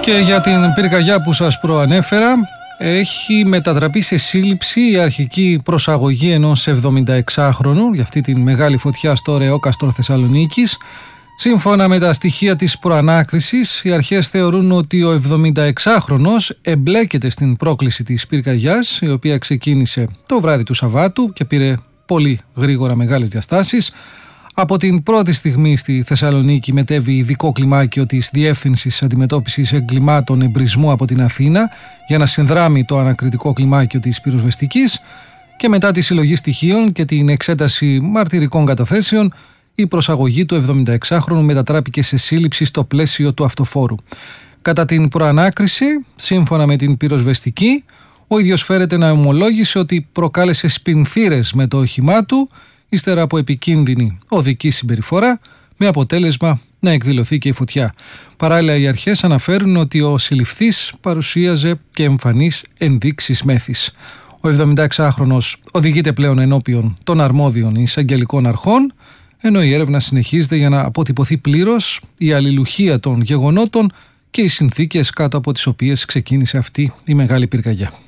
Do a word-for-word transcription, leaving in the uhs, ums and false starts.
Και για την πυρκαγιά που σας προανέφερα, έχει μετατραπεί σε σύλληψη η αρχική προσαγωγή ενός εβδομηνταεξάχρονου για αυτή τη μεγάλη φωτιά στο Ρεόκαστρο Θεσσαλονίκης. Σύμφωνα με τα στοιχεία της προανάκρισης, οι αρχές θεωρούν ότι ο εβδομηνταεξάχρονος εμπλέκεται στην πρόκληση της πυρκαγιάς, η οποία ξεκίνησε το βράδυ του Σαββάτου και πήρε πολύ γρήγορα μεγάλες διαστάσεις. Από την πρώτη στιγμή στη Θεσσαλονίκη μετέβη ειδικό κλιμάκιο της Διεύθυνσης Αντιμετώπισης Εγκλημάτων Εμπρισμού από την Αθήνα για να συνδράμει το ανακριτικό κλιμάκιο της πυροσβεστικής, και μετά τη συλλογή στοιχείων και την εξέταση μαρτυρικών καταθέσεων, η προσαγωγή του εβδομηνταεξάχρονου μετατράπηκε σε σύλληψη στο πλαίσιο του αυτοφόρου. Κατά την προανάκριση, σύμφωνα με την πυροσβεστική, ο ίδιος φέρεται να ομολόγησε ότι προκάλεσε σπινθήρες με το όχημά του, ύστερα από επικίνδυνη οδική συμπεριφορά, με αποτέλεσμα να εκδηλωθεί και η φωτιά. Παράλληλα, οι αρχές αναφέρουν ότι ο συλληφθής παρουσίαζε και εμφανείς ενδείξεις μέθης. Ο εβδομηνταεξάχρονος οδηγείται πλέον ενώπιον των αρμόδιων εισαγγελικών αρχών, ενώ η έρευνα συνεχίζεται για να αποτυπωθεί πλήρως η αλληλουχία των γεγονότων και οι συνθήκες κάτω από τις οποίες ξεκίνησε αυτή η μεγάλη πυρκαγιά.